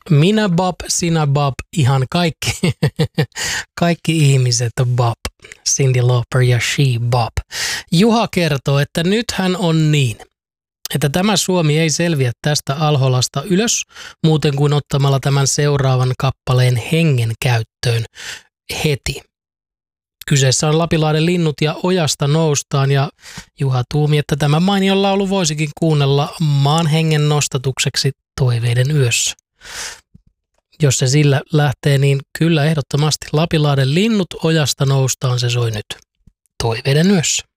Minä Bob, sinä Bob, ihan kaikki ihmiset Bob. Cyndi Lauper ja She Bob. Juha kertoo, että nythän on niin, että tämä Suomi ei selviä tästä Alholasta ylös muuten kuin ottamalla tämän seuraavan kappaleen hengen käyttöön heti. Kyseessä on Lapinlahden linnut ja ojasta noustaan ja Juha tuumi, että tämä mainion laulu voisikin kuunnella maan hengen nostatukseksi toiveiden yössä. Jos se sillä lähtee, niin kyllä ehdottomasti Lapinlahden linnut ojasta noustaan se soi nyt toiveiden yössä.